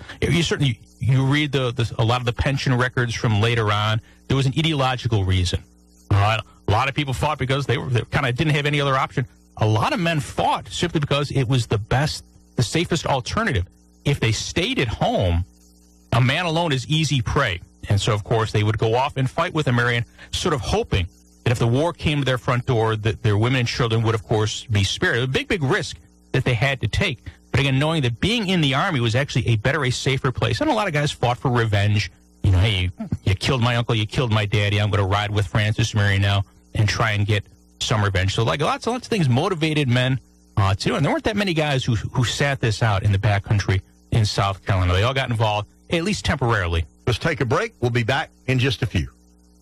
you read a lot of the pension records from later on. There was an ideological reason. A lot of people fought because they kind of didn't have any other option. A lot of men fought simply because it was the safest alternative. If they stayed at home, a man alone is easy prey. And so, of course, they would go off and fight with a Marion, sort of hoping that if the war came to their front door, that their women and children would, of course, be spared. A big risk that they had to take. But again, knowing that being in the Army was actually a safer place. And a lot of guys fought for revenge. Hey, you killed my uncle, you killed my daddy. I'm going to ride with Francis Marion now and try and get some revenge. So, lots of things motivated men to do. And there weren't that many guys who sat this out in the backcountry in South Carolina. They all got involved, at least temporarily. Let's take a break. We'll be back in just a few.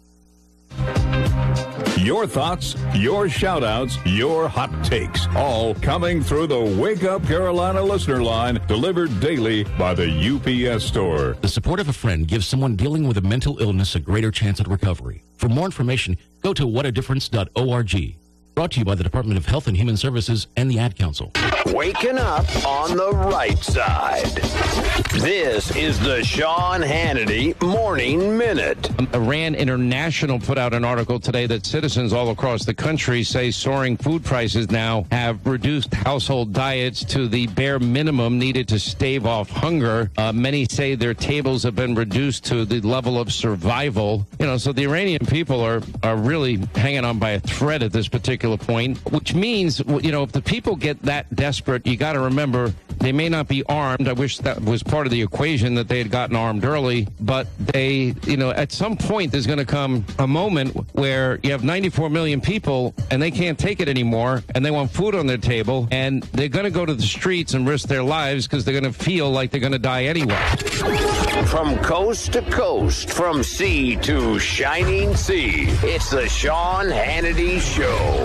Your thoughts, your shout-outs, your hot takes, all coming through the Wake Up Carolina listener line, delivered daily by the UPS Store. The support of a friend gives someone dealing with a mental illness a greater chance at recovery. For more information, go to whatadifference.org. Brought to you by the Department of Health and Human Services and the Ad Council. Waking up on the right side. This is the Sean Hannity Morning Minute. Iran International put out an article today that citizens all across the country say soaring food prices now have reduced household diets to the bare minimum needed to stave off hunger. Many say their tables have been reduced to the level of survival. So the Iranian people are really hanging on by a thread at this particular point, which means, if the people get that desperate, you got to remember they may not be armed. I wish that was part of the equation, that they had gotten armed early, but they, at some point there's going to come a moment where you have 94 million people and they can't take it anymore and they want food on their table and they're going to go to the streets and risk their lives because they're going to feel like they're going to die anyway. From coast to coast, from sea to shining sea, it's the Sean Hannity Show.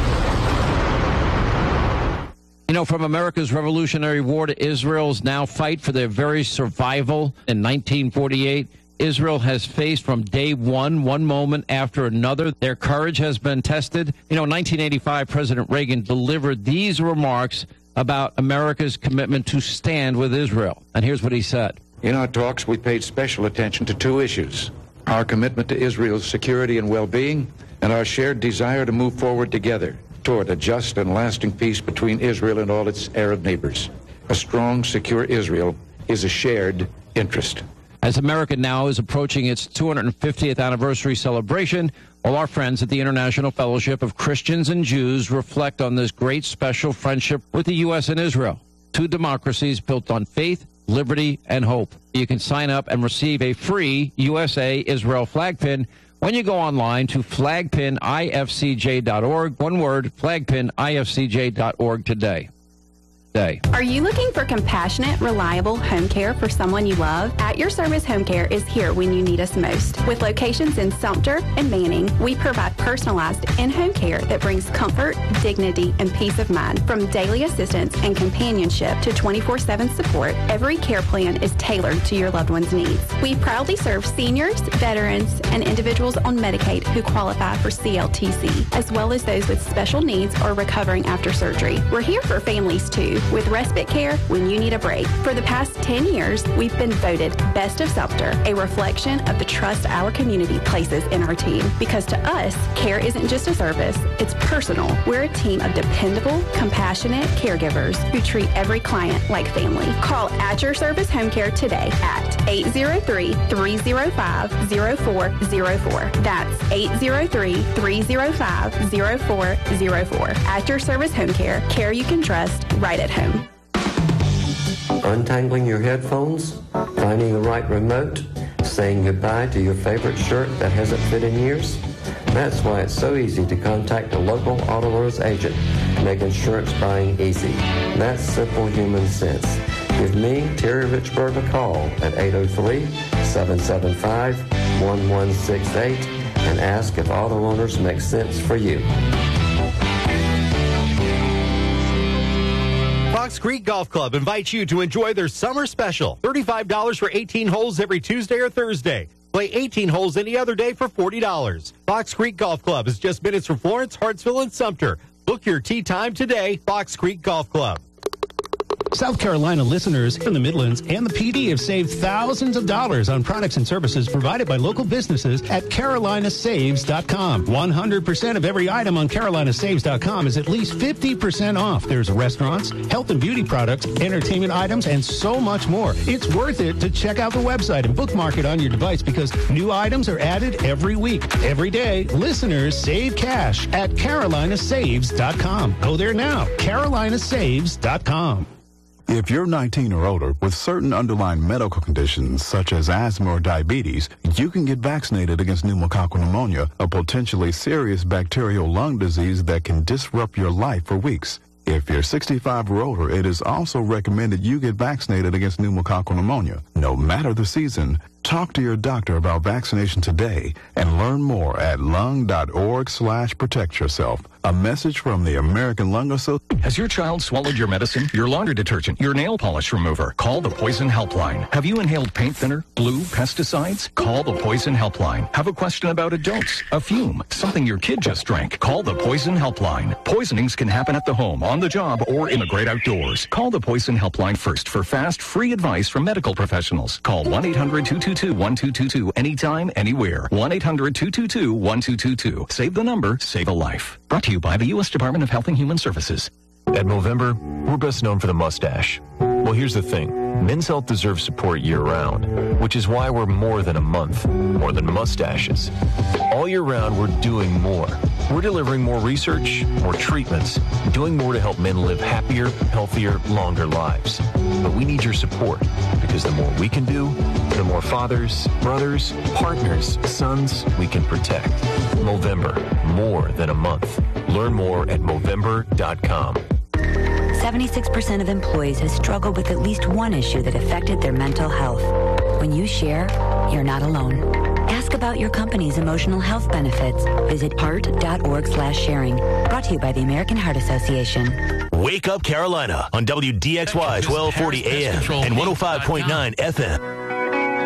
From America's Revolutionary War to Israel's now fight for their very survival in 1948, Israel has faced from day one moment after another. Their courage has been tested. In 1985, President Reagan delivered these remarks about America's commitment to stand with Israel. And here's what he said. In our talks, we paid special attention to two issues: our commitment to Israel's security and well-being, and our shared desire to move forward together toward a just and lasting peace between Israel and all its Arab neighbors. A strong, secure Israel is a shared interest. As America now is approaching its 250th anniversary celebration, all our friends at the International Fellowship of Christians and Jews reflect on this great special friendship with the U.S. and Israel, two democracies built on faith, liberty, and hope. You can sign up and receive a free USA Israel flag pin when you go online to flagpinifcj.org. One word, flagpinifcj.org today. Are you looking for compassionate, reliable home care for someone you love? At Your Service Home Care is here when you need us most. With locations in Sumter and Manning, we provide personalized in-home care that brings comfort, dignity, and peace of mind. From daily assistance and companionship to 24/7 support, every care plan is tailored to your loved one's needs. We proudly serve seniors, veterans, and individuals on Medicaid who qualify for CLTC, as well as those with special needs or recovering after surgery. We're here for families too, with respite care when you need a break. For the past 10 years, we've been voted Best of Sumter, a reflection of the trust our community places in our team. Because to us, care isn't just a service, it's personal. We're a team of dependable, compassionate caregivers who treat every client like family. Call At Your Service Home Care today at 803-305-0404. That's 803-305-0404. At Your Service Home Care, care you can trust right at home. Untangling your headphones, finding the right remote, saying goodbye to your favorite shirt that hasn't fit in years. That's why it's so easy to contact a local Auto Loans agent to make insurance buying easy. That's simple human sense. Give me, Terry Richburg, a call at 803-775-1168 and ask if auto owners make sense for you. Fox Creek Golf Club invites you to enjoy their summer special. $35 for 18 holes every Tuesday or Thursday. Play 18 holes any other day for $40. Fox Creek Golf Club is just minutes from Florence, Hartsville, and Sumter. Book your tee time today, Fox Creek Golf Club. South Carolina listeners in the Midlands and the PD have saved thousands of dollars on products and services provided by local businesses at CarolinaSaves.com. 100% of every item on CarolinaSaves.com is at least 50% off. There's restaurants, health and beauty products, entertainment items, and so much more. It's worth it to check out the website and bookmark it on your device because new items are added every week. Every day, listeners save cash at CarolinaSaves.com. Go there now, CarolinaSaves.com. If you're 19 or older with certain underlying medical conditions such as asthma or diabetes, you can get vaccinated against pneumococcal pneumonia, a potentially serious bacterial lung disease that can disrupt your life for weeks. If you're 65 or older, it is also recommended you get vaccinated against pneumococcal pneumonia. No matter the season, Talk to your doctor about vaccination today and learn more at lung.org/protect yourself. A message from the American Lung Association. Has your child swallowed your medicine, your laundry detergent, your nail polish remover? Call the Poison Helpline. Have you inhaled paint thinner, glue, pesticides? Call the Poison Helpline. Have a question about a dose, a fume, something your kid just drank? Call the Poison Helpline. Poisonings can happen at the home, on the job, or in the great outdoors. Call the Poison Helpline first for fast, free advice from medical professionals. Call 1-800-222-1222 anytime, anywhere. 1-800-222-1222. Save the number, save a life. Brought to you by the U.S. Department of Health and Human Services. At Movember, we're best known for the mustache. Well, here's the thing. Men's health deserves support year-round, which is why we're more than a month, more than mustaches. All year round, we're doing more. We're delivering more research, more treatments, doing more to help men live happier, healthier, longer lives. But we need your support, because the more we can do, the more fathers, brothers, partners, sons we can protect. Movember, more than a month. Learn more at Movember.com. 76% of employees have struggled with at least one issue that affected their mental health. When you share, you're not alone. Ask about your company's emotional health benefits. Visit heart.org/sharing. Brought to you by the American Heart Association. Wake Up Carolina on WDXY 1240 AM and 105.9 FM.